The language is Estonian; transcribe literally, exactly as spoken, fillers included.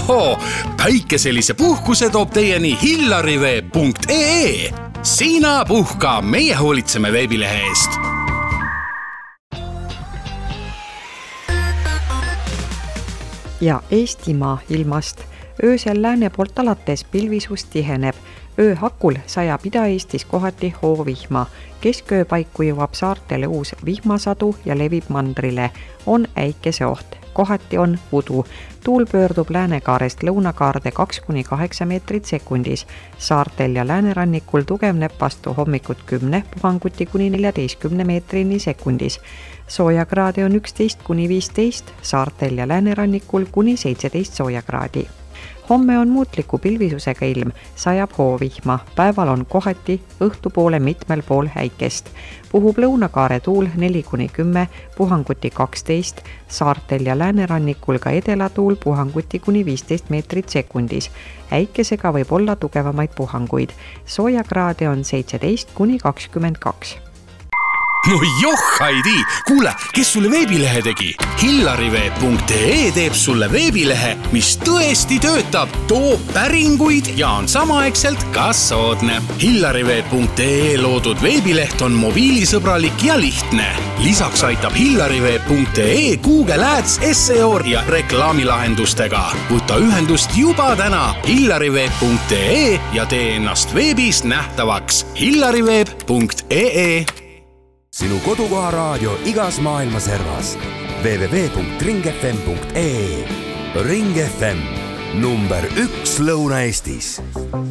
Ohoo, päikeselise puhkuse toob teieni hillariveeb punkt ee. Sina puhka, meie hoolitseme veebilehe eest. Ja Eestimaa ilmast. Öösel lääne poolt alates pilvisus tiheneb. Öö hakul sajab Ida-Eestis kohati hoovihma. Kesköö paiku jõuab saartele uus vihmasadu ja levib mandrile. On äikeseoht. Kohati on udu. Tuul pöördub läänekaarest lõunakaarde kaks kuni kaheksa meetrit sekundis. Saartel ja läänerannikul tugevneb vastu hommikut kümne puhanguti kuni neljateistkümne meetrini sekundis. Soojakraade on üksteist kuni viisteist, saartel ja läänerannikul kuni seitseteist soojakraadi. Homme on muutliku pilvisusega ilm, sajab hoovihma. Päeval on kohati õhtupoole mitmel pool äikest. Puhub lõunakaare tuul neli kuni kümme, puhanguti kaksteist, saartel ja läänerannikul ka edelatuul puhanguti kuni viisteist meetrit sekundis. Äikesega võib olla tugevamaid puhanguid. Soojakraade on seitseteist kuni kakskümmend kaks. No joh, Heidi! Kuule, kes sulle veebilehe tegi? hillariveeb punkt ee teeb sulle veebilehe, mis tõesti töötab, toob päringuid ja on samaaegselt ka soodne. hillariveeb punkt ee loodud veebileht on mobiilisõbralik ja lihtne. Lisaks aitab hillariveeb punkt ee Google Ads, S E O ja reklaamilahendustega. Võta ühendust juba täna hillariveeb punkt ee ja tee ennast veebis nähtavaks. hillariveeb punkt ee Sinu kodukoha raadio igas maailma servas. w w w punkt ring f m punkt ee Ring F M, number üks Lõuna-Eestis.